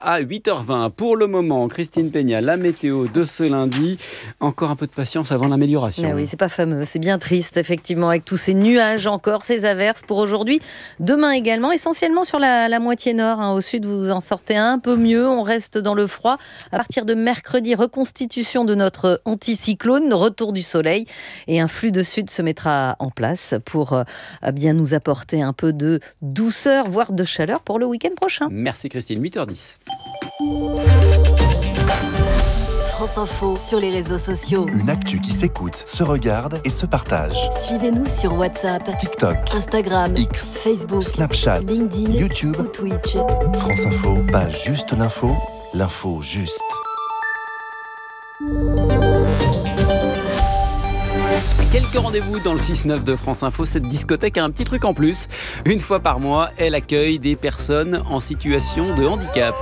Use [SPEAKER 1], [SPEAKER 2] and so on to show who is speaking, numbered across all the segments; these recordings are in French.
[SPEAKER 1] à 8h20. Pour le moment, Christine Peña, la météo de ce lundi. Encore un peu de patience avant l'amélioration.
[SPEAKER 2] Mais oui, c'est pas fameux, c'est bien triste, effectivement, avec tous ces nuages encore, ces averses pour aujourd'hui. Demain également, essentiellement sur la moitié nord. Au sud, vous en sortez un peu mieux. On reste dans le froid. À partir de mercredi, reconstitution de notre anticyclone, retour du soleil. Et un flux de sud se mettra en place pour bien nous apporter un peu de douceur, voire de chaleur pour le week-end prochain.
[SPEAKER 1] Merci Christine, 8h10.
[SPEAKER 3] France Info sur les réseaux sociaux.
[SPEAKER 4] Une actu qui s'écoute, se regarde et se partage.
[SPEAKER 3] Suivez-nous sur WhatsApp,
[SPEAKER 4] TikTok,
[SPEAKER 3] Instagram,
[SPEAKER 4] X,
[SPEAKER 3] Facebook,
[SPEAKER 4] Snapchat,
[SPEAKER 3] LinkedIn,
[SPEAKER 4] YouTube
[SPEAKER 3] ou Twitch.
[SPEAKER 4] France Info, pas juste l'info, l'info juste.
[SPEAKER 1] Quelques rendez-vous dans le 6-9 de France Info. Cette discothèque a un petit truc en plus. Une fois par mois, elle accueille des personnes en situation de handicap.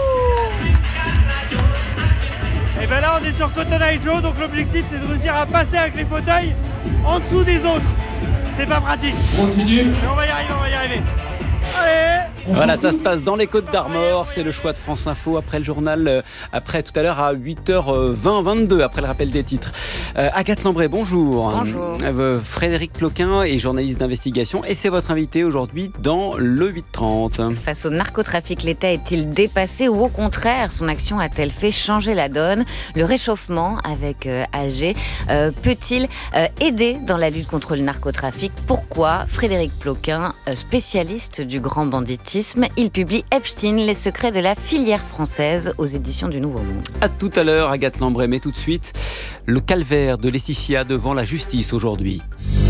[SPEAKER 5] Et bien là, on est sur Cotton Eye Joe, donc l'objectif c'est de réussir à passer avec les fauteuils en dessous des autres. C'est pas pratique.
[SPEAKER 6] Continue.
[SPEAKER 5] Mais on va y arriver. Allez!
[SPEAKER 1] Voilà, ça se passe dans les Côtes d'Armor. C'est le choix de France Info après le journal, après tout à l'heure à 8h22, après le rappel des titres. Agathe Lambré, bonjour.
[SPEAKER 2] Bonjour.
[SPEAKER 1] Frédéric Ploquin est journaliste d'investigation et c'est votre invité aujourd'hui dans le 8h30.
[SPEAKER 7] Face au narcotrafic, l'État est-il dépassé ou au contraire, son action a-t-elle fait changer la donne ? Le réchauffement avec Alger peut-il aider dans la lutte contre le narcotrafic ? Pourquoi ? Frédéric Ploquin, spécialiste du grand banditisme, il publie Epstein, les secrets de la filière française aux éditions du Nouveau Monde.
[SPEAKER 1] À tout à l'heure, Agathe Lambré, mais tout de suite, le calvaire de Laetitia devant la justice aujourd'hui.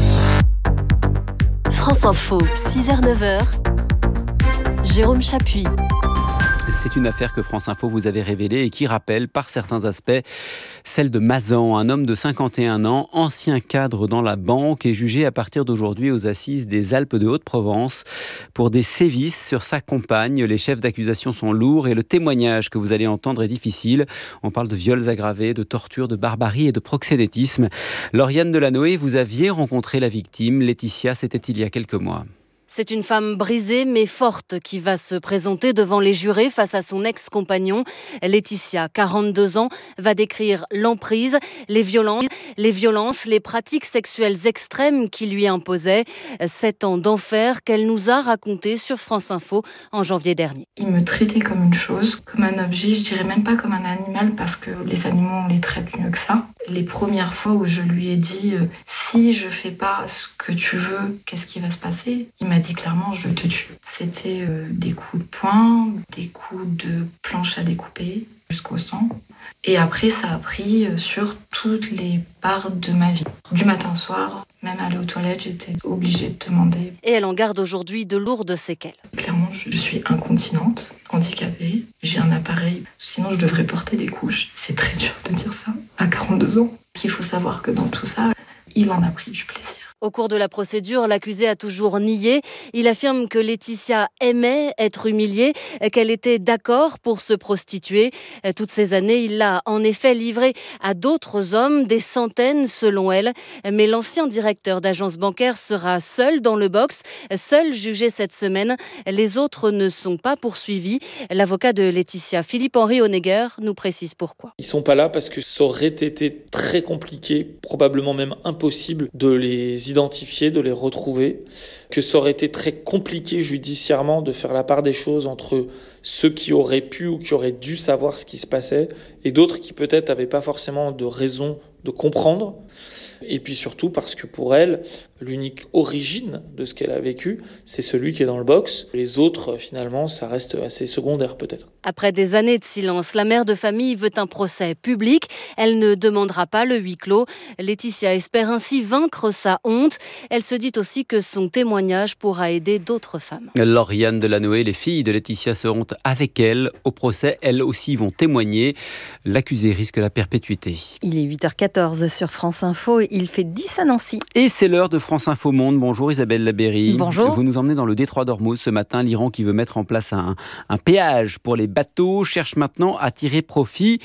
[SPEAKER 3] France Info, 6h-9h, Jérôme Chapuis.
[SPEAKER 1] C'est une affaire que France Info vous avait révélée et qui rappelle par certains aspects celle de Mazan, un homme de 51 ans, ancien cadre dans la banque et jugé à partir d'aujourd'hui aux assises des Alpes de Haute-Provence pour des sévices sur sa compagne. Les chefs d'accusation sont lourds et le témoignage que vous allez entendre est difficile. On parle de viols aggravés, de torture, de barbarie et de proxénétisme. Lauriane Delanoë, vous aviez rencontré la victime, Laetitia, c'était il y a quelques mois.
[SPEAKER 8] C'est une femme brisée mais forte qui va se présenter devant les jurés face à son ex-compagnon. Laetitia, 42 ans, va décrire l'emprise, les violences, les pratiques sexuelles extrêmes qu'il lui imposait. 7 ans d'enfer qu'elle nous a raconté sur France Info en janvier dernier.
[SPEAKER 9] Il me traitait comme une chose, comme un objet, je dirais même pas comme un animal parce que les animaux on les traite mieux que ça. Les premières fois où je lui ai dit si je fais pas ce que tu veux, qu'est-ce qui va se passer ? Il m'a dit clairement je te tue. C'était des coups de poing, des coups de planche à découper jusqu'au sang. Et après ça a pris sur toutes les parts de ma vie. Du matin au soir, même aller aux toilettes, j'étais obligée de demander.
[SPEAKER 8] Et elle en garde aujourd'hui de lourdes séquelles.
[SPEAKER 9] Clairement, je suis incontinente, handicapée, j'ai un appareil, sinon je devrais porter des couches. C'est très dur de dire ça à 42 ans. Il faut savoir que dans tout ça, il en a pris du plaisir.
[SPEAKER 8] Au cours de la procédure, l'accusé a toujours nié. Il affirme que Laetitia aimait être humiliée, qu'elle était d'accord pour se prostituer. Toutes ces années, il l'a en effet livrée à d'autres hommes, des centaines selon elle. Mais l'ancien directeur d'agence bancaire sera seul dans le box, seul jugé cette semaine. Les autres ne sont pas poursuivis. L'avocat de Laetitia, Philippe-Henri Honegger, nous précise pourquoi.
[SPEAKER 6] Ils sont pas là parce que ça aurait été très compliqué, probablement même impossible de les identifier, de les retrouver, que ça aurait été très compliqué judiciairement de faire la part des choses entre ceux qui auraient pu ou qui auraient dû savoir ce qui se passait et d'autres qui peut-être n'avaient pas forcément de raison de comprendre. Et puis surtout parce que pour elle, l'unique origine de ce qu'elle a vécu, c'est celui qui est dans le box. Les autres, finalement, ça reste assez secondaire peut-être.
[SPEAKER 8] Après des années de silence, la mère de famille veut un procès public. Elle ne demandera pas le huis clos. Laetitia espère ainsi vaincre sa honte. Elle se dit aussi que son témoignage pourra aider d'autres femmes.
[SPEAKER 1] Lauriane Delanoë, les filles de Laetitia seront avec elle au procès. Elles aussi vont témoigner. L'accusé risque la perpétuité.
[SPEAKER 2] Il est 8h14 sur France Info. Il fait 10 à Nancy.
[SPEAKER 1] Et c'est l'heure de France Info Monde. Bonjour Isabelle Labéry.
[SPEAKER 2] Bonjour.
[SPEAKER 1] Vous nous emmenez dans le détroit d'Ormuz ce matin. L'Iran, qui veut mettre en place un péage pour les bateaux, cherche maintenant à tirer profit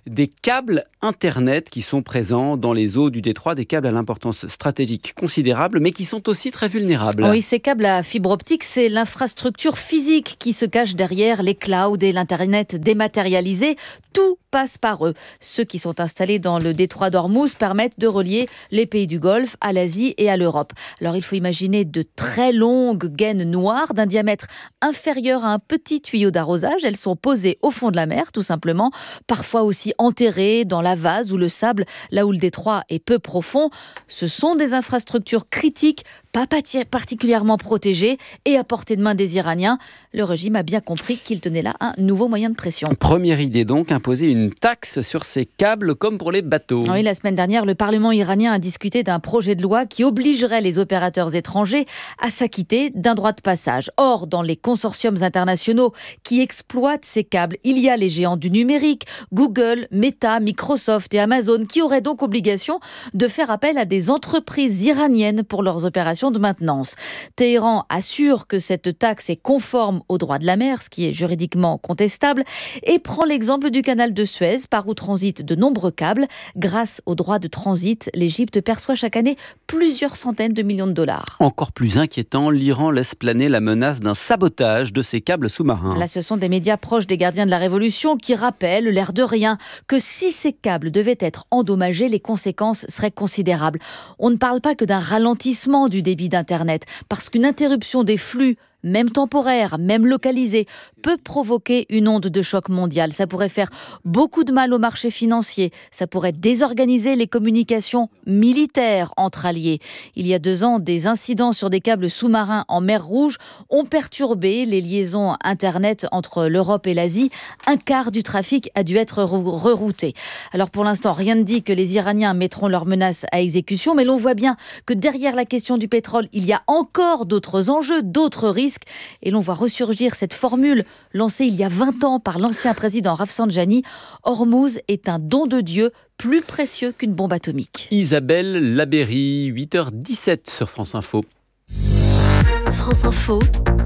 [SPEAKER 1] des câbles Internet qui sont présents dans les eaux du détroit, des câbles à l'importance stratégique considérable, mais qui sont aussi très vulnérables.
[SPEAKER 2] Oui, ces câbles à fibre optique, c'est l'infrastructure physique qui se cache derrière les clouds et l'Internet dématérialisé. Tout passe par eux. Ceux qui sont installés dans le détroit d'Ormuz permettent de relier les pays du Golfe à l'Asie et à l'Europe. Alors il faut imaginer de très longues gaines noires d'un diamètre inférieur à un petit tuyau d'arrosage. Elles sont posées au fond de la mer, tout simplement, parfois aussi enterrées dans la vase ou le sable, là où le détroit est peu profond. Ce sont des infrastructures critiques, pas particulièrement protégées et à portée de main des Iraniens. Le régime a bien compris qu'il tenait là un nouveau moyen de pression.
[SPEAKER 1] Première idée donc, imposer une taxe sur ces câbles comme pour les bateaux.
[SPEAKER 2] Oui, la semaine dernière, le Parlement iranien a discuté d'un projet de loi qui obligerait les opérateurs étrangers à s'acquitter d'un droit de passage. Or, dans les consortiums internationaux qui exploitent ces câbles, il y a les géants du numérique, Google, Meta, Microsoft et Amazon, qui auraient donc obligation de faire appel à des entreprises iraniennes pour leurs opérations de maintenance. Téhéran assure que cette taxe est conforme au droit de la mer, ce qui est juridiquement contestable, et prend l'exemple du canal de Suez, par où transitent de nombreux câbles. Grâce au droit de transit, l'Égypte perçoit chaque année plusieurs centaines de millions de dollars.
[SPEAKER 1] Encore plus inquiétant, l'Iran laisse planer la menace d'un sabotage de ces câbles sous-marins.
[SPEAKER 2] Là, ce sont des médias proches des gardiens de la Révolution qui rappellent, l'air de rien, que si ces câbles devaient être endommagés, les conséquences seraient considérables. On ne parle pas que d'un ralentissement du débit d'Internet, parce qu'une interruption des flux, même temporaire, même localisée, peut provoquer une onde de choc mondial. Ça pourrait faire beaucoup de mal au marché financier. Ça pourrait désorganiser les communications militaires entre alliés. Il y a 2 ans, des incidents sur des câbles sous-marins en mer Rouge ont perturbé les liaisons Internet entre l'Europe et l'Asie. Un quart du trafic a dû être rerouté. Alors pour l'instant, rien ne dit que les Iraniens mettront leurs menaces à exécution, mais l'on voit bien que derrière la question du pétrole, il y a encore d'autres enjeux, d'autres risques. Et l'on voit ressurgir cette formule lancée il y a 20 ans par l'ancien président Rafsanjani. Ormuz est un don de Dieu, plus précieux qu'une bombe atomique.
[SPEAKER 1] Isabelle Labéry, 8h17 sur France Info.
[SPEAKER 3] France Info,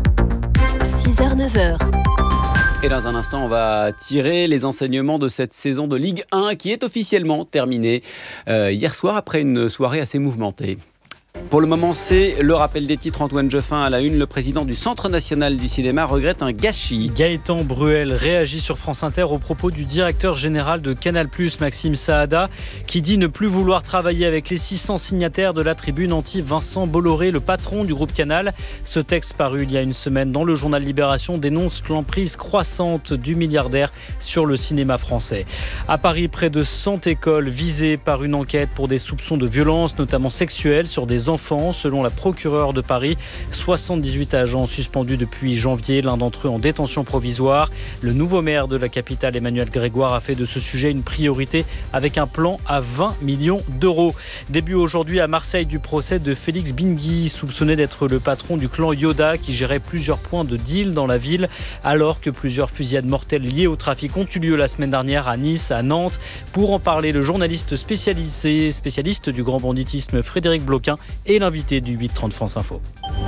[SPEAKER 3] 6h-9h.
[SPEAKER 1] Et dans un instant, on va tirer les enseignements de cette saison de Ligue 1 qui est officiellement terminée hier soir après une soirée assez mouvementée. Pour le moment, c'est le rappel des titres. Antoine Geoffin à la une. Le président du Centre national du cinéma regrette un gâchis.
[SPEAKER 10] Gaëtan Bruel réagit sur France Inter au propos du directeur général de Canal+, Maxime Saada, qui dit ne plus vouloir travailler avec les 600 signataires de la tribune anti-Vincent Bolloré, le patron du groupe Canal. Ce texte paru il y a une semaine dans le journal Libération dénonce l'emprise croissante du milliardaire sur le cinéma français. À Paris, près de 100 écoles visées par une enquête pour des soupçons de violence, notamment sexuelles, sur des enfants. Selon la procureure de Paris, 78 agents suspendus depuis janvier, l'un d'entre eux en détention provisoire. Le nouveau maire de la capitale, Emmanuel Grégoire, a fait de ce sujet une priorité avec un plan à 20 millions d'euros. Début aujourd'hui à Marseille du procès de Félix Bingui, soupçonné d'être le patron du clan Yoda qui gérait plusieurs points de deal dans la ville, alors que plusieurs fusillades mortelles liées au trafic ont eu lieu la semaine dernière à Nice, à Nantes. Pour en parler, le journaliste spécialiste du grand banditisme Frédéric Bloquin et l'invité du 8h30 France Info.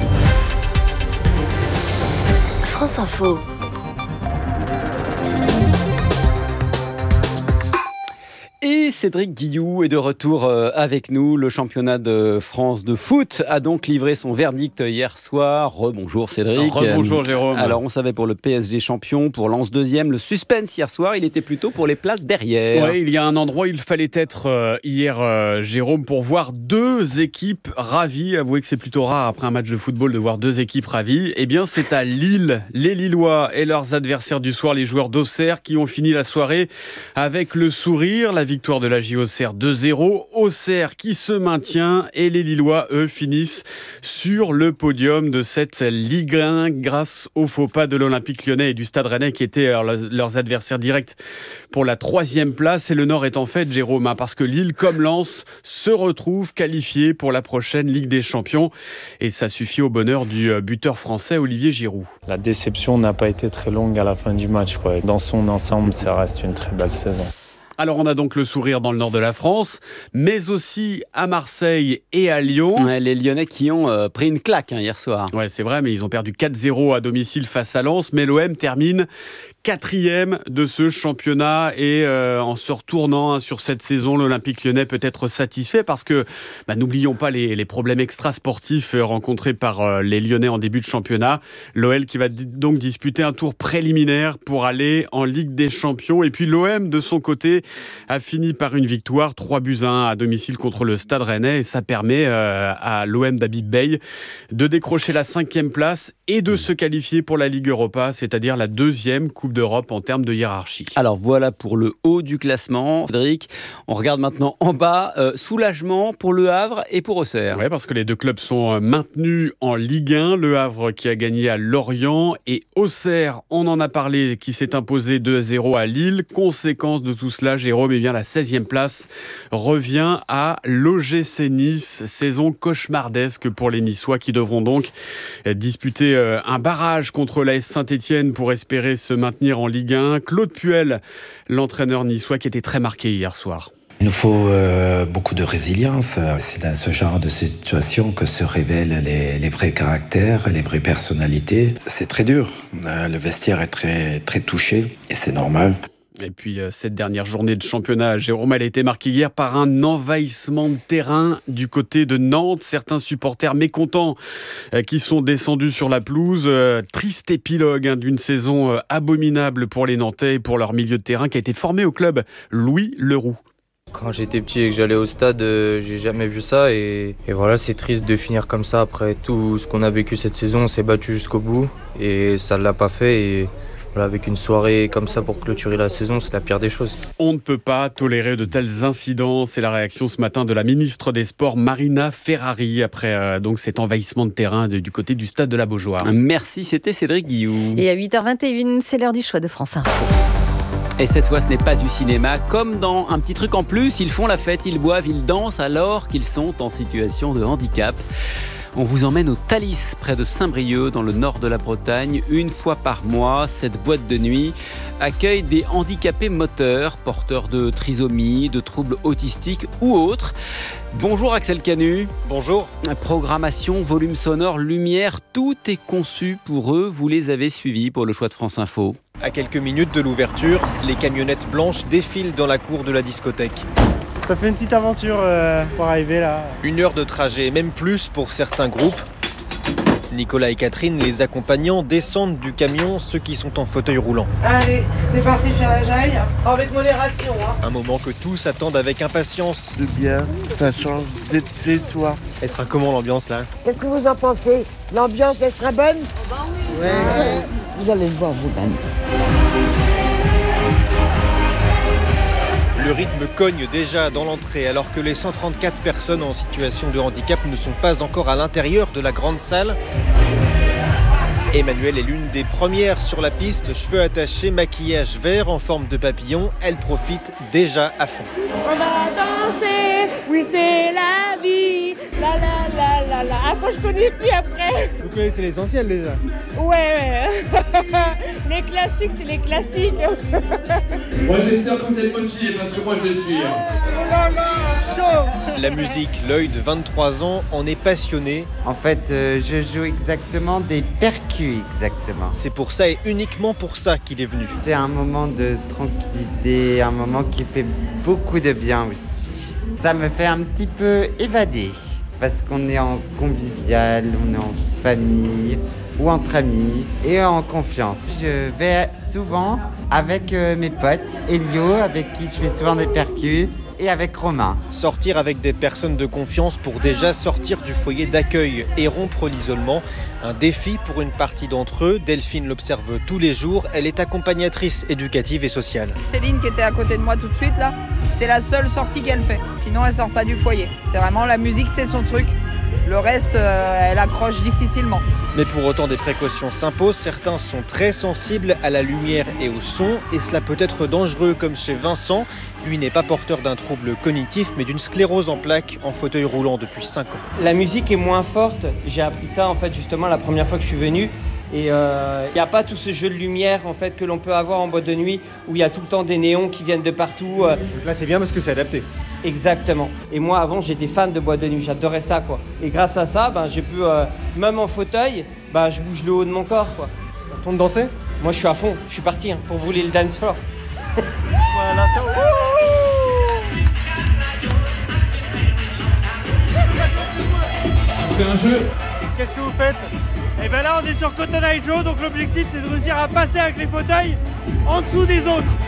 [SPEAKER 3] France Info.
[SPEAKER 1] Et Cédric Guillou est de retour avec nous. Le championnat de France de foot a donc livré son verdict hier soir. Rebonjour Cédric.
[SPEAKER 11] Rebonjour Jérôme.
[SPEAKER 1] Alors on savait pour le PSG champion, pour Lens deuxième, le suspense hier soir, il était plutôt pour les places derrière.
[SPEAKER 11] Oui, il y a un endroit où il fallait être hier Jérôme pour voir 2 équipes ravies. Avouez que c'est plutôt rare après un match de football de voir 2 équipes ravies. Eh bien c'est à Lille, les Lillois et leurs adversaires du soir, les joueurs d'Auxerre, qui ont fini la soirée avec le sourire. La victoire de la Auxerre 2-0. Auxerre qui se maintient et les Lillois, eux, finissent sur le podium de cette Ligue 1 grâce au faux pas de l'Olympique Lyonnais et du Stade Rennais qui étaient leurs adversaires directs pour la 3e place. Et le Nord est en fait, Jérôme, parce que Lille, comme Lens, se retrouve qualifié pour la prochaine Ligue des Champions. Et ça suffit au bonheur du buteur français Olivier Giroud.
[SPEAKER 12] La déception n'a pas été très longue à la fin du match, quoi. Dans son ensemble, ça reste une très belle saison.
[SPEAKER 11] Alors on a donc le sourire dans le nord de la France, mais aussi à Marseille et à Lyon.
[SPEAKER 1] Ouais, les Lyonnais qui ont pris une claque hier soir.
[SPEAKER 11] Ouais, c'est vrai, mais ils ont perdu 4-0 à domicile face à Lens. Mais l'OM termine 4e de ce championnat et en se retournant sur cette saison, l'Olympique Lyonnais peut être satisfait parce que n'oublions pas les problèmes extrasportifs rencontrés par les Lyonnais en début de championnat. L'OL qui va donc disputer un tour préliminaire pour aller en Ligue des Champions. Et puis l'OM de son côté a fini par une victoire 3-1 à domicile contre le Stade Rennais et ça permet à l'OM d'Habib Beye de décrocher la 5e place et de se qualifier pour la Ligue Europa, c'est-à-dire la 2e Coupe d'Europe en termes de hiérarchie.
[SPEAKER 1] Alors voilà pour le haut du classement. Cédric, on regarde maintenant en bas. Soulagement pour Le Havre et pour Auxerre.
[SPEAKER 11] Oui, parce que les deux clubs sont maintenus en Ligue 1. Le Havre qui a gagné à Lorient et Auxerre, on en a parlé, qui s'est imposé 2-0 à Lille. Conséquence de tout cela, Jérôme, la 16e place revient à l'OGC Nice. Saison cauchemardesque pour les Niçois qui devront donc disputer un barrage contre l'AS Saint-Etienne pour espérer se maintenir en Ligue 1. Claude Puel, l'entraîneur niçois qui était très marqué hier soir.
[SPEAKER 13] Il nous faut beaucoup de résilience. C'est dans ce genre de situation que se révèlent les vrais caractères, les vraies personnalités. C'est très dur. Le vestiaire est très, très touché et c'est normal.
[SPEAKER 11] Et puis cette dernière journée de championnat, Jérôme, elle a été marquée hier par un envahissement de terrain du côté de Nantes. Certains supporters mécontents qui sont descendus sur la pelouse. Triste épilogue d'une saison abominable pour les Nantais et pour leur milieu de terrain qui a été formé au club Louis Leroux.
[SPEAKER 14] Quand j'étais petit et que j'allais au stade, j'ai jamais vu ça et voilà, c'est triste de finir comme ça après tout ce qu'on a vécu cette saison. On s'est battu jusqu'au bout et ça ne l'a pas fait et voilà, avec une soirée comme ça pour clôturer la saison, c'est la pire des choses.
[SPEAKER 11] On ne peut pas tolérer de tels incidents. C'est la réaction ce matin de la ministre des Sports, Marina Ferrari, après donc cet envahissement de terrain du côté du stade de la Beaujoire.
[SPEAKER 1] Merci, c'était Cédric Guillou.
[SPEAKER 2] Et à 8h21, c'est l'heure du choix de France Info.
[SPEAKER 1] Et cette fois, ce n'est pas du cinéma. Comme dans Un petit truc en plus, ils font la fête, ils boivent, ils dansent alors qu'ils sont en situation de handicap. On vous emmène au Thalys, près de Saint-Brieuc, dans le nord de la Bretagne. Une fois par mois, cette boîte de nuit accueille des handicapés moteurs, porteurs de trisomie, de troubles autistiques ou autres. Bonjour Axel Canu.
[SPEAKER 15] Bonjour.
[SPEAKER 1] Programmation, volume sonore, lumière, tout est conçu pour eux. Vous les avez suivis pour le choix de France Info.
[SPEAKER 15] À quelques minutes de l'ouverture, les camionnettes blanches défilent dans la cour de la discothèque.
[SPEAKER 5] Ça fait une petite aventure pour arriver là.
[SPEAKER 15] 1 heure de trajet, même plus pour certains groupes. Nicolas et Catherine, les accompagnants, descendent du camion, ceux qui sont en fauteuil roulant.
[SPEAKER 16] Allez, c'est parti faire la jaille, avec modération.
[SPEAKER 15] Un moment que tous attendent avec impatience.
[SPEAKER 17] C'est bien, ça change d'être chez soi.
[SPEAKER 15] Elle sera comment l'ambiance là?
[SPEAKER 16] Qu'est-ce que vous en pensez? L'ambiance, elle sera bonne?
[SPEAKER 18] Bah oui.
[SPEAKER 16] Ouais. Vous allez le voir vous-même.
[SPEAKER 15] Le rythme cogne déjà dans l'entrée alors que les 134 personnes en situation de handicap ne sont pas encore à l'intérieur de la grande salle. Emmanuelle est l'une des premières sur la piste, cheveux attachés, maquillage vert en forme de papillon. Elle profite déjà à fond.
[SPEAKER 18] On va danser, oui c'est la vie, la la la la la. Après je connais plus après.
[SPEAKER 15] Vous connaissez l'essentiel déjà?
[SPEAKER 18] Ouais. Les classiques, c'est les classiques.
[SPEAKER 19] Moi j'espère que vous êtes motivés parce que moi je le suis.
[SPEAKER 15] La musique, l'œil de 23 ans en est passionné.
[SPEAKER 20] En fait, je joue exactement des percus, exactement.
[SPEAKER 15] C'est pour ça et uniquement pour ça qu'il est venu.
[SPEAKER 20] C'est un moment de tranquillité, un moment qui fait beaucoup de bien aussi. Ça me fait un petit peu évader, parce qu'on est en convivial, on est en famille ou entre amis et en confiance. Je vais souvent avec mes potes, Elio, avec qui je fais souvent des percus, et avec Romain.
[SPEAKER 15] Sortir avec des personnes de confiance pour déjà sortir du foyer d'accueil et rompre l'isolement. Un défi pour une partie d'entre eux. Delphine l'observe tous les jours. Elle est accompagnatrice éducative et sociale.
[SPEAKER 21] Céline qui était à côté de moi tout de suite là, c'est la seule sortie qu'elle fait. Sinon elle sort pas du foyer. C'est vraiment la musique, c'est son truc. Le reste, elle accroche difficilement.
[SPEAKER 15] Mais pour autant, des précautions s'imposent. Certains sont très sensibles à la lumière et au son. Et cela peut être dangereux, comme chez Vincent. Lui n'est pas porteur d'un trouble cognitif, mais d'une sclérose en plaques, en fauteuil roulant depuis 5 ans.
[SPEAKER 22] La musique est moins forte. J'ai appris ça, en fait, justement, la première fois que je suis venu. Et il n'y a pas tout ce jeu de lumière en fait, que l'on peut avoir en boîte de nuit où il y a tout le temps des néons qui viennent de partout.
[SPEAKER 15] Donc là c'est bien parce que c'est adapté.
[SPEAKER 22] Exactement. Et moi avant j'étais fan de boîte de nuit, j'adorais ça quoi. Et grâce à ça, je peux, même en fauteuil, je bouge le haut de mon corps quoi.
[SPEAKER 15] On retourne danser ?
[SPEAKER 22] Moi je suis à fond, je suis parti pour brûler le dance floor.
[SPEAKER 5] Voilà, ça.
[SPEAKER 19] On fait un jeu.
[SPEAKER 5] Qu'est-ce que vous faites? Et bien là on est sur Cotton Eye Joe, donc l'objectif c'est de réussir à passer avec les fauteuils en dessous des autres.